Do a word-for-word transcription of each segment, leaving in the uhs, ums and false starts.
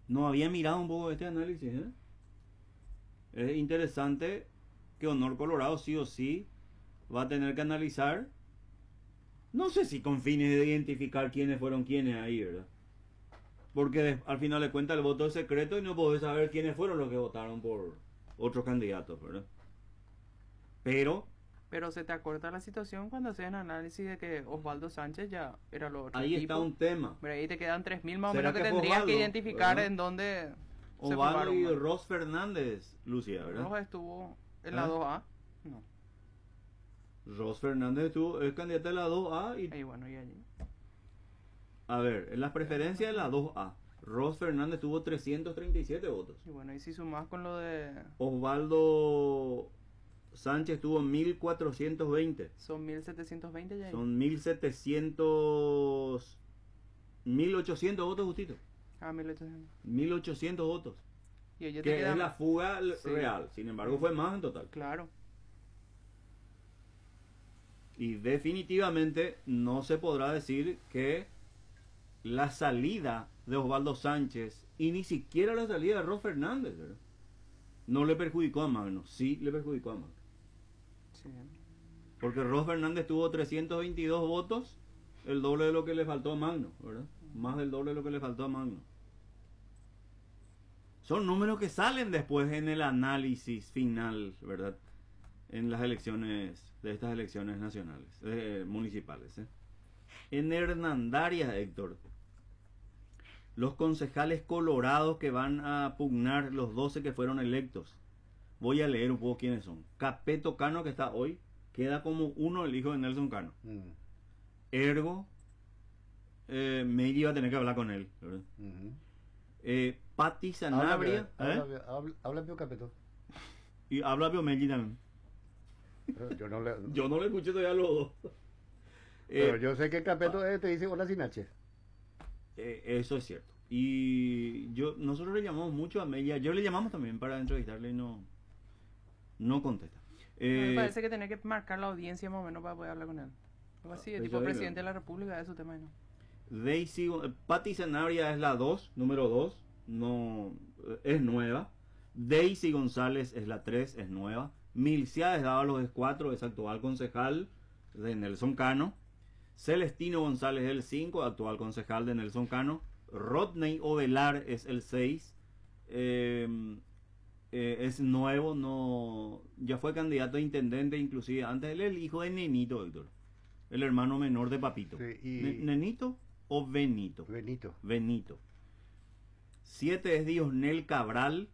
No había mirado un poco este análisis, ¿eh? Es interesante que Honor Colorado sí o sí va a tener que analizar, no sé si con fines de identificar quiénes fueron quiénes ahí, ¿verdad? Porque de, al final de cuentas el voto es secreto y no podés saber quiénes fueron los que votaron por otros candidatos, ¿verdad? Pero Pero se te acorta la situación cuando hacen análisis de que Osvaldo Sánchez ya era lo otro ahí tipo. está un tema. Pero ahí te quedan tres mil más o ¿Será menos que, que fue tendrías Osvaldo, que identificar verdad? en dónde se Osvaldo fumaron. y más. Ros Fernández, Lucía, ¿verdad? Rojas estuvo en ¿Eh? la dos A. No. Ros Fernández estuvo, es candidato de la dos A y Y bueno, y allí. a ver, en las preferencias de la dos A, Ros Fernández tuvo trescientos treinta y siete votos. Y bueno, y si sumás con lo de... Osvaldo Sánchez tuvo mil cuatrocientos veinte. Son mil setecientos veinte ya. Ahí. Son mil setecientos... mil ochocientos votos, justito. Ah, mil ochocientos. mil ochocientos votos. Y ellos Que te quedan... es la fuga Sí. real. Sin embargo, fue más en total. Claro. Y definitivamente no se podrá decir que la salida de Osvaldo Sánchez y ni siquiera la salida de Ros Fernández, ¿verdad? No le perjudicó a Magno. Sí le perjudicó a Magno. Sí. Porque Ros Fernández tuvo trescientos veintidós votos, el doble de lo que le faltó a Magno, ¿verdad? Más del doble de lo que le faltó a Magno. Son números que salen después en el análisis final, ¿verdad? En las elecciones, de estas elecciones nacionales, eh, municipales. ¿eh? En Hernandarias, Héctor, los concejales colorados que van a pugnar, los doce que fueron electos. Voy a leer un poco quiénes son. Capeto Cano, que está hoy, queda como uno el hijo de Nelson Cano. Mm. Ergo, eh, Meiji va a tener que hablar con él, ¿verdad? Ujú. Eh, Pati Sanabria, Habla, ¿eh? habla, habla, habla Pío Capeto. Y habla Pio Meiji también. Pero yo no le... Yo no le escuché todavía a los dos. Pero Eh, yo sé que Capeto eh, te dice hola sin H. eh, eso es cierto. Y yo nosotros le llamamos mucho a Meiji. Yo le llamamos también para entrevistarle y no, no contesta. Eh, Me parece que tenía que marcar la audiencia más o menos para poder hablar con él. Algo así, Ah, tipo eso es, presidente ¿no? de la República, de su tema y no. Daisy, eh, Pati Sanabria es la dos, número dos, no, eh, es nueva. Daisy González es la tres, es nueva. Milciades Dávalos es cuatro, es actual concejal de Nelson Cano. Celestino González es el cinco, actual concejal de Nelson Cano. Rodney Ovelar es el seis, eh, eh, es nuevo, no, ya fue candidato a intendente, inclusive antes él es el hijo de Nenito, Héctor, el hermano menor de Papito. Sí, y- Ne- ¿Nenito o Benito? Benito. Benito. siete es Diosnel Cabral,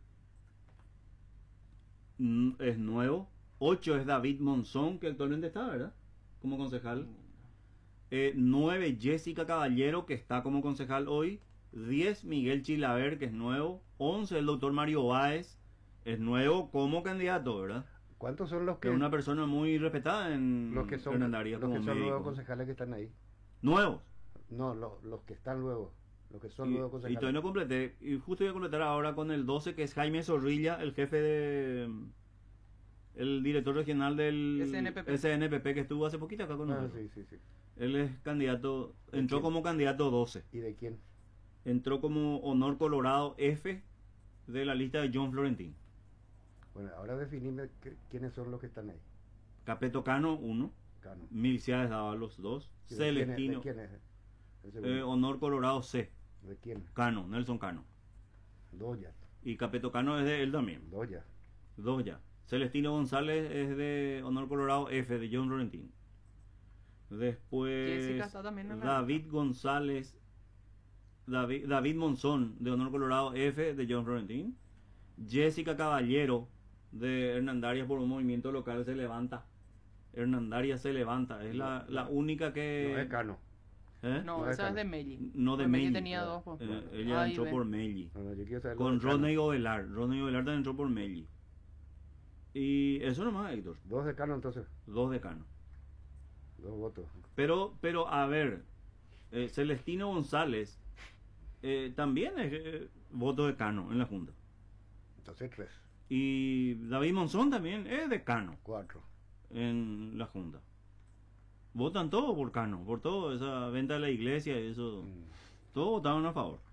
mm, es nuevo. ocho es David Monzón, que actualmente está, ¿verdad? Como concejal. Eh, nueve Jessica Caballero, que está como concejal hoy. diez Miguel Chilaver, que es nuevo. once el doctor Mario Báez, es nuevo como candidato, ¿verdad? ¿Cuántos son los Que que, es una persona muy respetada en los que son, Hernandarias los como que son médico. luego concejales que están ahí? Nuevos. No, lo- los que están luego. Los que son Y, luego y concejales. todavía no completé. Y justo voy a completar ahora con el doce, que es Jaime Zorrilla, el jefe de... El director regional del S N P P. S N P P, que estuvo hace poquito acá con Ah, nosotros. sí, sí, sí. Él es candidato, ¿De entró quién? como candidato doce. ¿Y de quién? Entró como Honor Colorado F de la lista de John Florentín. Bueno, ahora definime qué- quiénes son los que están ahí. Capeto Cano, uno. Cano. Milciades Dávalos, dos. ¿Y de quién es- Celestino. ¿De quién es? El segundo. eh, Honor Colorado C. ¿De quién? Cano, Nelson Cano. Dos ya. Y Capeto Cano es de él también. Dos ya. Dos ya. Celestino González es de Honor Colorado F de John Florentín. Después Jessica está también en la David lista. González, David, David Monzón de Honor Colorado F de John Florentín. Jessica Caballero de Hernandarias por un movimiento local se levanta. Hernandarias se levanta. Es la, la única que... No es Cano. ¿Eh? No, No, esa esta es de no. Meiji. No, de Pues Meiji. tenía dos, pues. Eh, ella Ahí entró ven. por Meiji. No, no, yo quiero saber lo Con de Cano. Rodney Ovelar. Rodney Ovelar también entró por Meiji. Y eso nomás, Héctor. Dos de Cano entonces. Dos de Cano. Dos votos. Pero, pero a ver, eh, Celestino González eh, también es eh, voto de Cano en la Junta. Entonces tres. Y David Monzón también es de Cano Cuatro. en la Junta. Votan todos por Cano, por todo esa venta de la iglesia y eso. Mm. Todos votaron a favor.